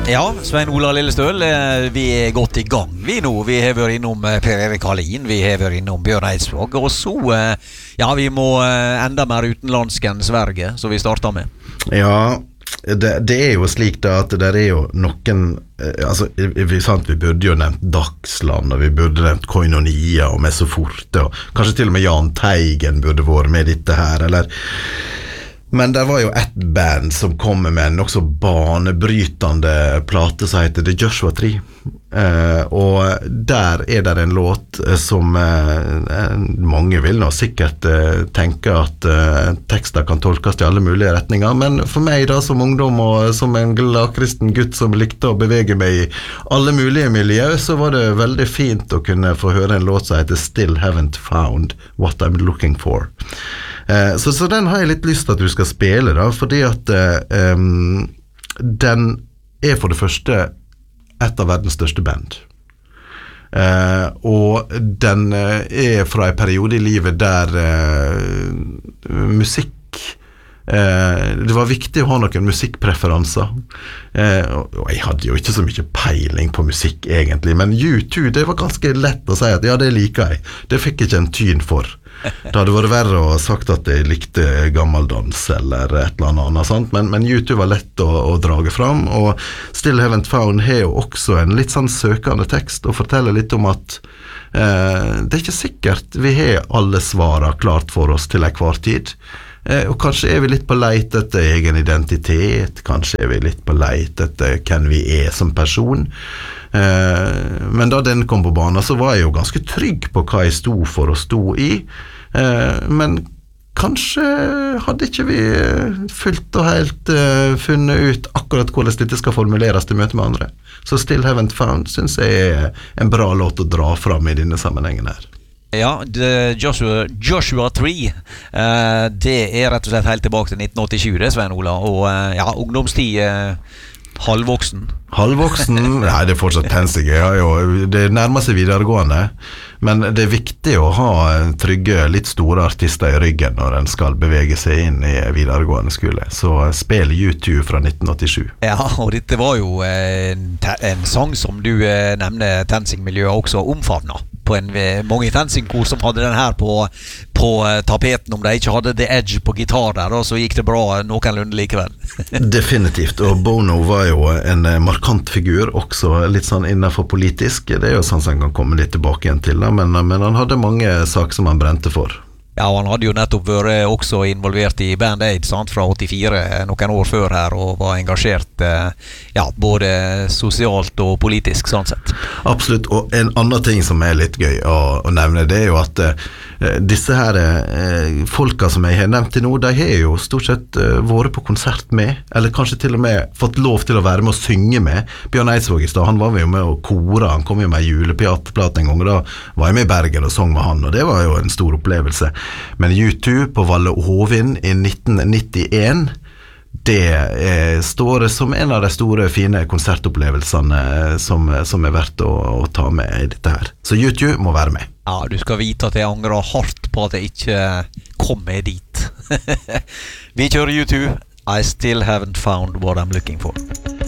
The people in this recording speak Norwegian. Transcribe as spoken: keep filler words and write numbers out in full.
Ja, Svein Ola Lillestøl, eh, vi er godt i gang vi nå. Vi har vært innom eh, Per Erik Hallin, vi har vært innom Bjørn Eidsvåg, og så, eh, ja, vi må eh, enda mer utenlandsk enn Sverige, så vi starter med. Ja, det, det er jo slik da at det er jo noen, eh, altså, vi, sant, vi burde jo nevnt Dagsland, og vi burde nevnt Koinonia og Mesoforte, og kanskje til og med Jahn Teigen burde vært med dette her, eller... Men det var jo ett band som kom med en også banebrytende plate som heter The Joshua Tree. Eh, og der er det en låt som eh, mange vil nå sikkert eh, tenke at eh, tekster kan tolkes i alle mulige retninger, men for meg da som ungdom og som en gladkristen gutt som likte å bevege meg i alle mulige miljøer, så var det veldig fint å kunne få høre en låt som heter Still Haven't Found What I'm Looking For. Eh, så, så den har jeg litt lyst til at du skal spille da, fordi at eh, um, den er for det første et av verdens største band. Eh, og den eh, er fra en periode i livet der eh, musikk Eh, det var viktig å ha noen musikkpreferanser eh, og jeg hadde jo ikke så mye peiling på musikk egentlig, men U to, det var ganske lett å si at ja, det liker jeg, det fikk jeg ikke en tyn for. Det hadde vært verre å ha sagt at jeg likte gammeldans eller et eller annet, sant? Men, men U to var lett å, å drage fram, og Still Haven't Found har jo også en litt sånn søkende tekst og forteller litt om at eh, det er ikke sikkert vi har alle svarene klart for oss til enhver tid. Eh, og kanskje er vi litt på leit etter egen identitet, kanskje er vi litt på leit etter hvem vi er som person. Eh, men da den kom på banen, så var jeg jo ganske trygg på hva jeg sto for og sto i. Eh, men kanskje hadde ikke vi fullt og helt uh, funnet ut akkurat hvordan dette skal formuleres til møte med andre. Så Still Haven't Found synes jeg er en bra låt å dra fram i denne sammenhengen her. Ja, The Joshua, Joshua Tree, eh, det er rett og slett helt tilbake til nitten åttisju, det, Svein Ola, og eh, ja, ungdomstid, eh, halvvoksen. Halvvoksen? Nei, det er fortsatt pensig. Det nærmer seg videregående, men det er viktig å ha trygge, litt store artister i ryggen når en skal bevege seg inn i videregående skole. Så spill U to fra nitten åttisju. Ja, og dette var jo en, en sang som du eh, nevner TenSing-miljøet også omfavnet. På en, mange TenSing-kor som hadde den her på, på tapeten, om de ikke hadde The Edge på gitar der, og så gikk det bra noenlunde likevel. Definitivt, og Bono var jo en markant figur, også litt sånn innenfor politisk. Det er jo sånn som han kan komme litt tilbake igjen til, da, men, men han hadde mange saker som han brente for. Ja, han hadde jo nettopp vært også involvert i Band Aid, sant, fra åttifire, noen år før her, og var engasjert, ja, både sosialt og politisk, sånn sett. Absolutt, og en annen ting som er litt gøy å, å nevne, det er jo at eh, disse her eh, folka som jeg har nevnt til nå, de har jo stort sett eh, vært på konsert med, eller kanskje til og med fått lov til å være med å synge med. Bjørn Eidsvåg i sted, han var jo med å kore, han kom jo med juleplate en gang, og da var jeg med i Bergen og sang med han, og det var jo en stor opplevelse. Men U to på Valle Hovin i nitten nittien, det eh, står som en av de store, fine konsertopplevelsene som, som er verdt å, å ta med i dette her. Så U to må være med. Ja, du skal vite at jeg angrer hardt på at jeg ikke kom med dit. Vi kjører U to, I Still Haven't Found What I'm Looking For.